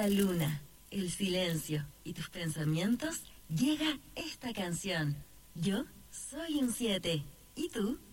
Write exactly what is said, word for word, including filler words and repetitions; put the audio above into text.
luna, el silencio y tus pensamientos, llega esta canción. Yo soy un siete. ¿Y tú?